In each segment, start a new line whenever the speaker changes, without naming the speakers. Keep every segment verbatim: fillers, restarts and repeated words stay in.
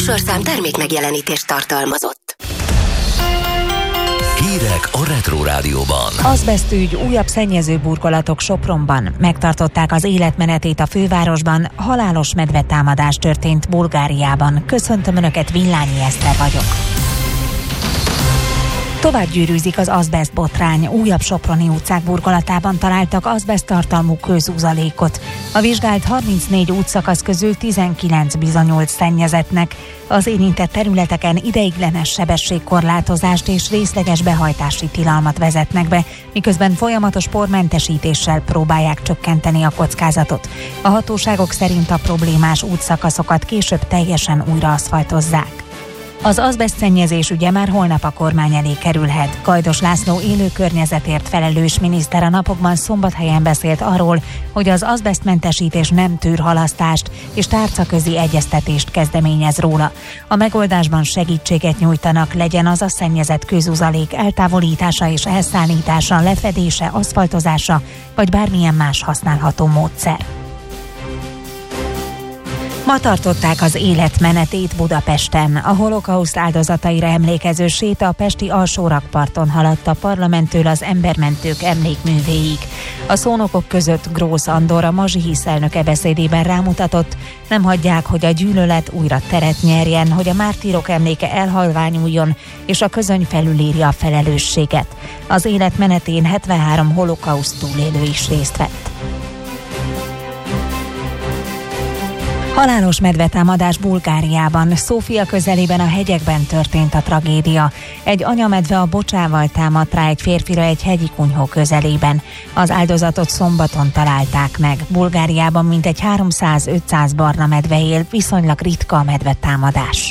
műsorszám termék megjelenítést tartalmazott.
Hírek a Retro Rádióban.
Azbest ügy, újabb szennyező burkolatok Sopronban. Megtartották az életmenetét a fővárosban. Halálos medvetámadás történt Bulgáriában. Köszöntöm Önöket, Villányi Eszter vagyok. Tovább gyűrűzik az azbest botrány. Újabb soproni utcák burkolatában találtak azbest tartalmú kőzuzalékot. A vizsgált harmincnégy útszakasz közül tizenkilenc bizonyult szennyezettnek. Az érintett területeken ideiglenes sebességkorlátozást és részleges behajtási tilalmat vezetnek be, miközben folyamatos pormentesítéssel próbálják csökkenteni a kockázatot. A hatóságok szerint a problémás útszakaszokat később teljesen újra aszfaltozzák. Az azbest szennyezés ügye már holnap a kormány elé kerülhet. Gajdos László élő környezetért felelős miniszter a napokban Szombathelyen beszélt arról, hogy az azbestmentesítés nem tűr halasztást, és tárcaközi egyeztetést kezdeményez róla. A megoldásban segítséget nyújtanak, legyen az a szennyezett kőzuzalék eltávolítása és elszállítása, lefedése, aszfaltozása, vagy bármilyen más használható módszer. Ma tartották az életmenetét Budapesten. A holokauszt áldozataira emlékező séta a pesti Alsórakparton haladt a Parlamenttől az Embermentők emlékművéig. A szónokok között Grósz Andor, a Mazsihisz elnöke beszédében rámutatott, nem hagyják, hogy a gyűlölet újra teret nyerjen, hogy a mártírok emléke elhalványuljon, és a közöny felülírja a felelősséget. Az életmenetén hetvenhárom holokauszt túlélő is részt vett. Halálos medvetámadás Bulgáriában. Szófia közelében a hegyekben történt a tragédia. Egy anyamedve a bocsával támadt rá egy férfira egy hegyi kunyhó közelében. Az áldozatot szombaton találták meg. Bulgáriában mintegy háromszáz-ötszáz barna medve él, viszonylag ritka a medvetámadás.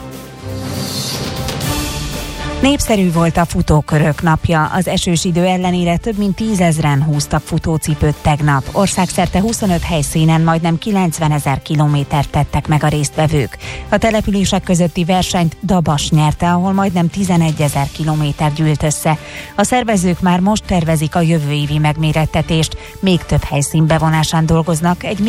Népszerű volt a futókörök napja. Az esős idő ellenére több mint tízezren húztak futócipőt tegnap. Országszerte huszonöt helyszínen majdnem kilencvenezer kilométert tettek meg a résztvevők. A települések közötti versenyt Dabas nyerte, ahol majdnem tizenegyezer kilométer gyűlt össze. A szervezők már most tervezik a jövő évi megmérettetést. Még több helyszín bevonásán dolgoznak, egy